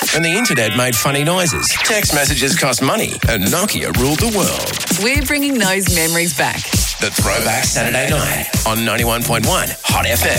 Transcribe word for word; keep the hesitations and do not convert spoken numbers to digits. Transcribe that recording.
and the internet made funny noises. Text messages cost money, and Nokia ruled the world. We're bringing those memories back. The Throwback Saturday Night on ninety-one point one Hot F M.